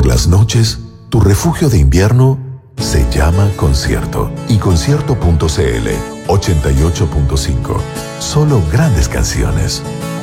las noches, tu refugio de invierno se llama Concierto. Y Concierto.cl 88.5. Solo grandes canciones.